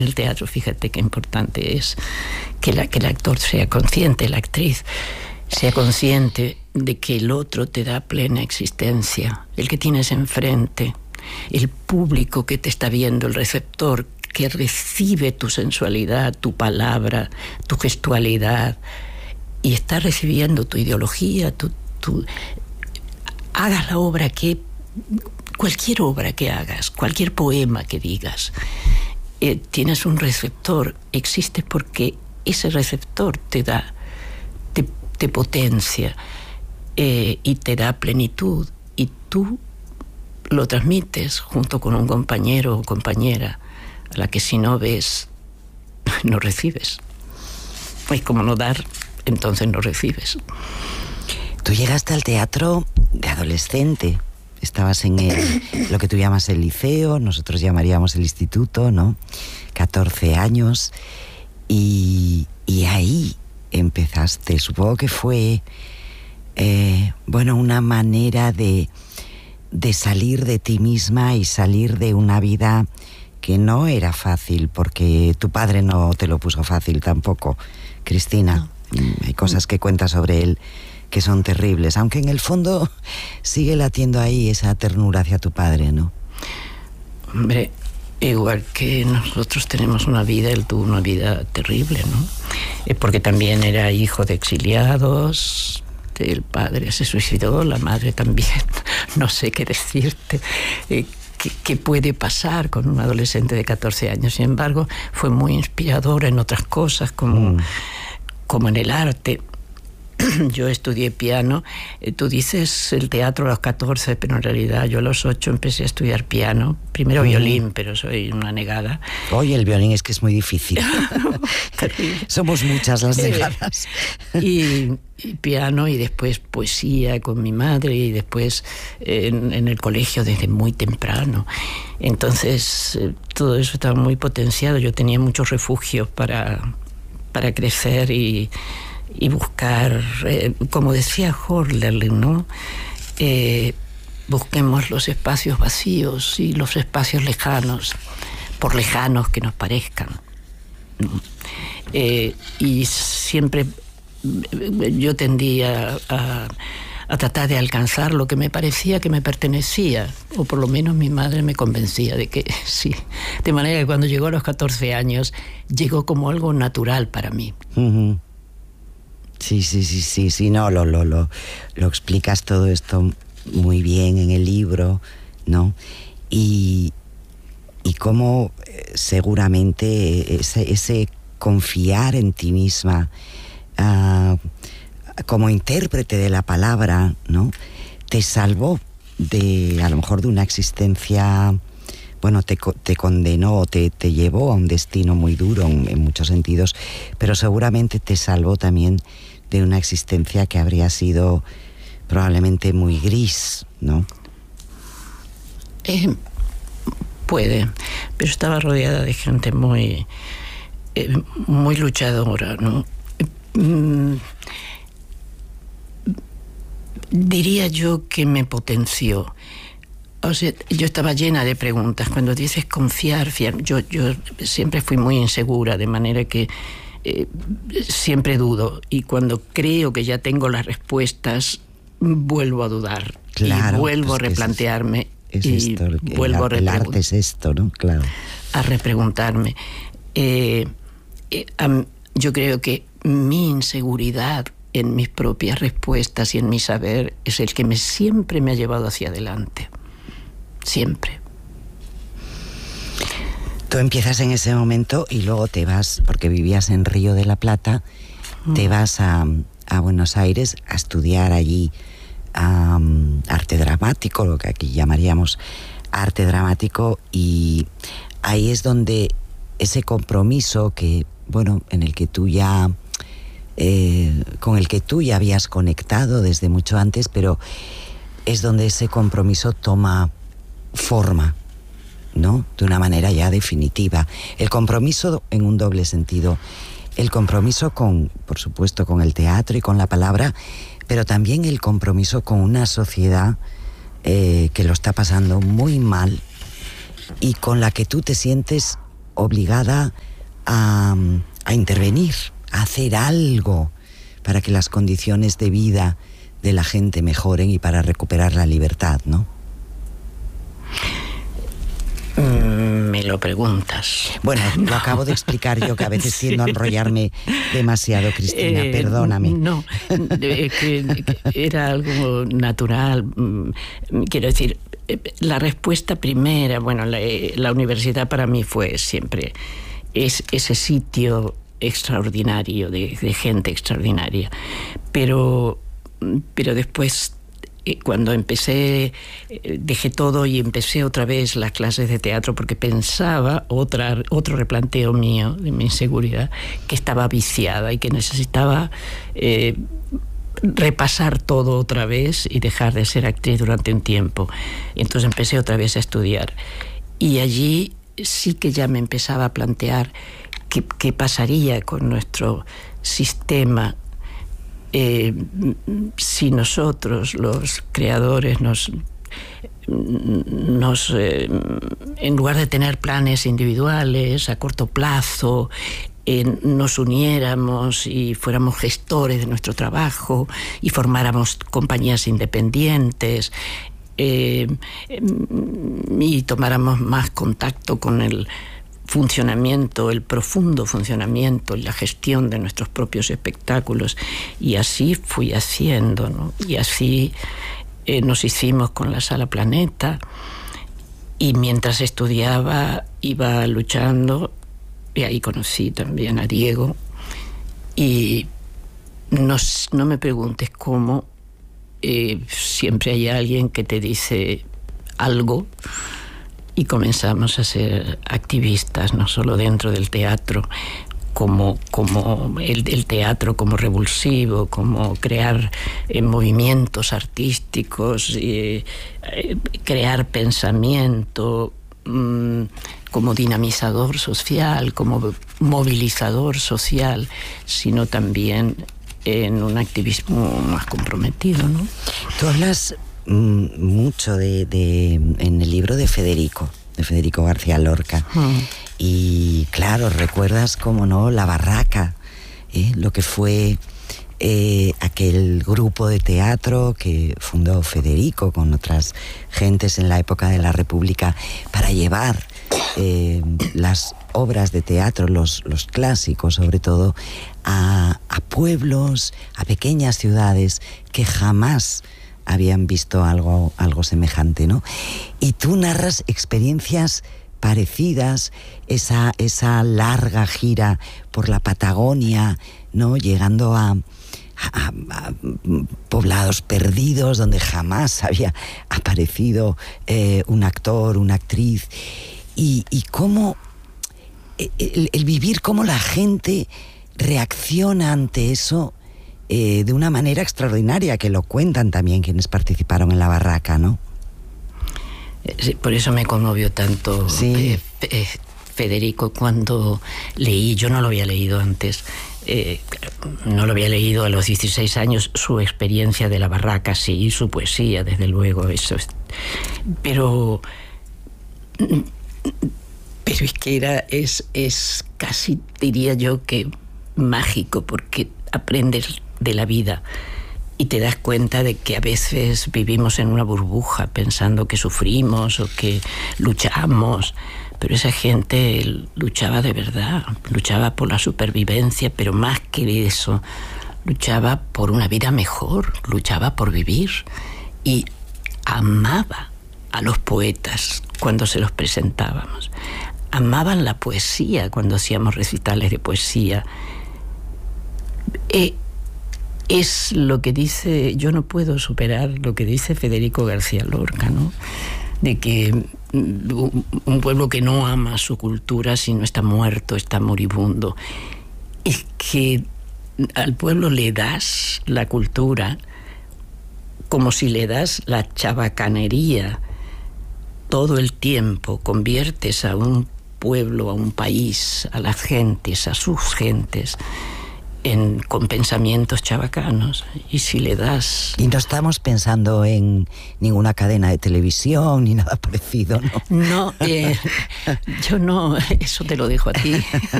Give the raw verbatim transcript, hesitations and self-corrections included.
el teatro, fíjate qué importante es que, la, que el actor sea consciente, la actriz sea consciente de que el otro te da plena existencia, el que tienes enfrente, el público que te está viendo, el receptor que recibe tu sensualidad, tu palabra, tu gestualidad, y está recibiendo tu ideología, tu, tu... hagas la obra que... cualquier obra que hagas, cualquier poema que digas, eh, tienes un receptor, existe porque ese receptor te da, te, te potencia eh, y te da plenitud, y tú lo transmites junto con un compañero o compañera a la que si no ves, no recibes. Es como no dar, entonces no recibes. Tú llegaste al teatro de adolescente. Estabas en el, lo que tú llamas el liceo, nosotros llamaríamos el instituto, ¿no? catorce años. Y, y ahí empezaste. Supongo que fue, eh, bueno, una manera de, de salir de ti misma y salir de una vida que no era fácil, porque tu padre no te lo puso fácil tampoco, Cristina. No. Hay cosas que cuentas sobre él que son terribles, aunque en el fondo sigue latiendo ahí esa ternura hacia tu padre, ¿no? Hombre, igual que nosotros tenemos una vida, él tuvo una vida terrible, ¿no? Es porque también era hijo de exiliados, el padre se suicidó, la madre también, no sé qué decirte, eh, ¿qué, qué puede pasar con un adolescente de catorce años? Sin embargo, fue muy inspiradora en otras cosas, como, mm. como en el arte. Yo estudié piano. Tú dices el teatro a los catorce, pero en realidad yo a los ocho empecé a estudiar piano. Primero uh-huh. violín, pero soy una negada. Oye, el violín es que es muy difícil. Somos muchas las negadas. y, y piano, y después poesía con mi madre, y después en, en el colegio desde muy temprano. Entonces todo eso estaba muy potenciado. Yo tenía muchos refugios para, para crecer y... y buscar, eh, como decía Hölderlin, ¿no? Eh, busquemos los espacios vacíos y los espacios lejanos, por lejanos que nos parezcan. Eh, y siempre yo tendía a, a tratar de alcanzar lo que me parecía que me pertenecía, o por lo menos mi madre me convencía de que sí. De manera que cuando llegó a los catorce años, llegó como algo natural para mí. Uh-huh. Sí, sí, sí, sí, sí, no, lo, lo, lo, lo explicas todo esto muy bien en el libro, ¿no? Y, y cómo eh, seguramente ese, ese confiar en ti misma uh, como intérprete de la palabra, ¿no? Te salvó de, a lo mejor, de una existencia... Bueno, te, te condenó, te, te llevó a un destino muy duro en, en muchos sentidos, pero seguramente te salvó también de una existencia que habría sido probablemente muy gris, ¿no? Eh, puede, pero estaba rodeada de gente muy, eh, muy luchadora, ¿no? Mm, diría yo que me potenció. O sea, yo estaba llena de preguntas. Cuando dices confiar, fiar, yo, yo siempre fui muy insegura, de manera que eh, siempre dudo. Y cuando creo que ya tengo las respuestas, vuelvo a dudar. Claro, y vuelvo pues a replantearme. Es, es y esto, el, vuelvo el, a el arte es esto, ¿no? Claro. A repreguntarme. Eh, eh, um, yo creo que mi inseguridad en mis propias respuestas y en mi saber es el que me, siempre me ha llevado hacia adelante. Siempre. Tú empiezas en ese momento y luego te vas, porque vivías en Río de la Plata, mm. te vas a, a Buenos Aires a estudiar allí um, arte dramático, lo que aquí llamaríamos arte dramático, y ahí es donde ese compromiso que, bueno, en el que tú ya, eh, con el que tú ya habías conectado desde mucho antes, pero es donde ese compromiso toma forma, ¿no? De una manera ya definitiva. El compromiso en un doble sentido. El compromiso con, por supuesto, con el teatro y con la palabra, pero también el compromiso con una sociedad eh, que lo está pasando muy mal y con la que tú te sientes obligada a, a intervenir, a hacer algo para que las condiciones de vida de la gente mejoren y para recuperar la libertad, ¿no? Me lo preguntas. Bueno, no. Lo acabo de explicar yo, que a veces sí. tiendo a enrollarme demasiado, Cristina, eh, perdóname. No, que, que era algo natural. Quiero decir, la respuesta primera, bueno, la, la universidad para mí fue siempre es ese sitio extraordinario, de, de gente extraordinaria. Pero, pero después, cuando empecé, dejé todo y empecé otra vez las clases de teatro porque pensaba, otra, otro replanteo mío de mi inseguridad, que estaba viciada y que necesitaba eh, repasar todo otra vez y dejar de ser actriz durante un tiempo. Y entonces empecé otra vez a estudiar. Y allí sí que ya me empezaba a plantear qué, qué pasaría con nuestro sistema Eh, si nosotros, los creadores, nos, nos eh, en lugar de tener planes individuales a corto plazo, eh, nos uniéramos y fuéramos gestores de nuestro trabajo y formáramos compañías independientes eh, y tomáramos más contacto con el funcionamiento, el profundo funcionamiento y la gestión de nuestros propios espectáculos. Y así fui haciendo, ¿no? Y así eh, nos hicimos con la Sala Planeta, y mientras estudiaba iba luchando, y ahí conocí también a Diego. Y no, no me preguntes cómo, eh, siempre hay alguien que te dice algo. Y comenzamos a ser activistas, no solo dentro del teatro, como, como el, el teatro como revulsivo, como crear eh, movimientos artísticos, eh, eh, crear pensamiento, mmm, como dinamizador social, como movilizador social, sino también en un activismo más comprometido, ¿no? Tú hablas mucho de, de en el libro de Federico, de Federico García Lorca. Mm. Y claro, recuerdas, cómo no, La Barraca, ¿eh? Lo que fue eh, aquel grupo de teatro que fundó Federico con otras gentes en la época de la República para llevar eh, las obras de teatro, los, los clásicos sobre todo, a, a pueblos, a pequeñas ciudades que jamás habían visto algo, algo semejante, ¿no? Y tú narras experiencias parecidas, esa, esa larga gira por la Patagonia, ¿no? Llegando a, a, a poblados perdidos donde jamás había aparecido eh, un actor, una actriz. Y, y cómo el, el vivir, cómo la gente reacciona ante eso Eh, de una manera extraordinaria, que lo cuentan también quienes participaron en La Barraca, ¿no? Sí, por eso me conmovió tanto sí. eh, eh, Federico cuando leí, yo no lo había leído antes, eh, no lo había leído a los dieciséis años, su experiencia de La Barraca, sí, su poesía, desde luego, eso es, pero pero es que era, es, es casi, diría yo, que mágico, porque aprendes de la vida y te das cuenta de que a veces vivimos en una burbuja pensando que sufrimos o que luchamos, pero esa gente luchaba de verdad, luchaba por la supervivencia, pero más que eso, luchaba por una vida mejor, luchaba por vivir, y amaba a los poetas cuando se los presentábamos, amaban la poesía cuando hacíamos recitales de poesía. Eh, es lo que dice, yo no puedo superar lo que dice Federico García Lorca, ¿no? De que un pueblo que no ama su cultura, sino está muerto, está moribundo. Es que al pueblo le das la cultura como si le das la chabacanería todo el tiempo, conviertes a un pueblo, a un país, a las gentes, a sus gentes, en, con pensamientos chabacanos. Y si le das... Y no estamos pensando en ninguna cadena de televisión ni nada parecido, ¿no? No, eh, yo no, eso te lo dejo a ti.